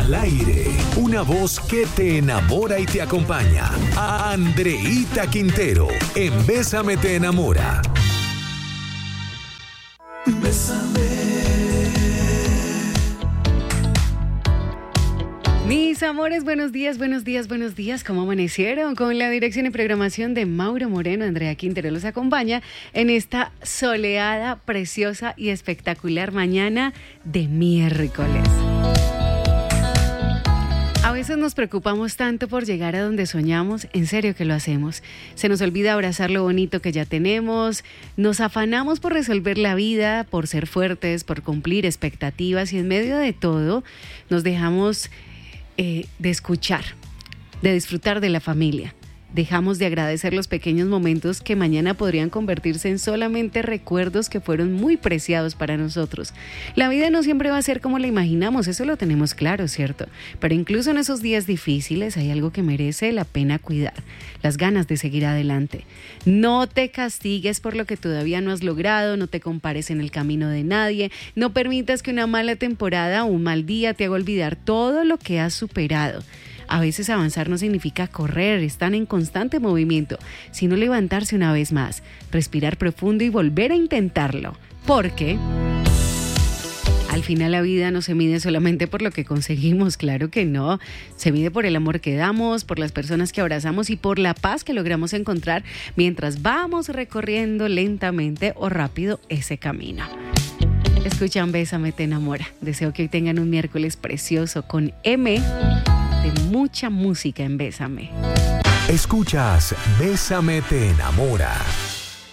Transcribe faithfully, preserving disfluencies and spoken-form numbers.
Al aire, una voz que te enamora y te acompaña. Andreíta Quintero, en Bésame te enamora. Bésame. Mis amores, buenos días, buenos días, buenos días. ¿Cómo amanecieron? Con la dirección y programación de Mauro Moreno, Andrea Quintero los acompaña en esta soleada, preciosa y espectacular mañana de miércoles. A veces nos preocupamos tanto por llegar a donde soñamos, en serio que lo hacemos. Se nos olvida abrazar lo bonito que ya tenemos, nos afanamos por resolver la vida, por ser fuertes, por cumplir expectativas y en medio de todo nos dejamos eh, de escuchar, de disfrutar de la familia. Dejamos de agradecer los pequeños momentos que mañana podrían convertirse en solamente recuerdos que fueron muy preciados para nosotros. La vida no siempre va a ser como la imaginamos, eso lo tenemos claro, ¿cierto? Pero incluso en esos días difíciles hay algo que merece la pena cuidar, las ganas de seguir adelante. No te castigues por lo que todavía no has logrado, no te compares en el camino de nadie, no permitas que una mala temporada o un mal día te haga olvidar todo lo que has superado. A veces avanzar no significa correr, están en constante movimiento, sino levantarse una vez más, respirar profundo y volver a intentarlo. Porque al final la vida no se mide solamente por lo que conseguimos, claro que no. Se mide por el amor que damos, por las personas que abrazamos y por la paz que logramos encontrar mientras vamos recorriendo lentamente o rápido ese camino. Escuchan Bésame te enamora. Deseo que hoy tengan un miércoles precioso con M de mucha música en Bésame. Escuchas Bésame te enamora.